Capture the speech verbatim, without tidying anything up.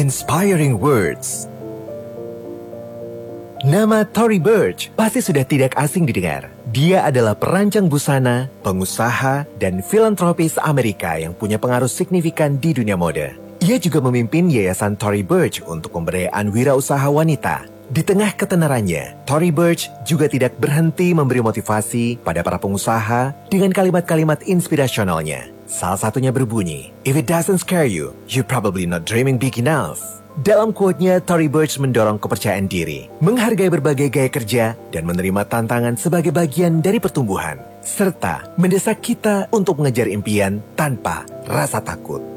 Inspiring words. Nama Tory Burch pasti sudah tidak asing didengar. Dia adalah perancang busana, pengusaha, dan filantropis Amerika yang punya pengaruh signifikan di dunia mode. Ia juga memimpin Yayasan Tory Burch untuk pemberdayaan wirausaha wanita. Di tengah ketenarannya, Tory Burch juga tidak berhenti memberi motivasi pada para pengusaha dengan kalimat-kalimat inspirasionalnya. Salah satunya berbunyi, "If it doesn't scare you, you're probably not dreaming big enough." Dalam quote-nya, Tory Burch mendorong kepercayaan diri, menghargai berbagai gaya kerja, dan menerima tantangan sebagai bagian dari pertumbuhan, serta mendesak kita untuk mengejar impian tanpa rasa takut.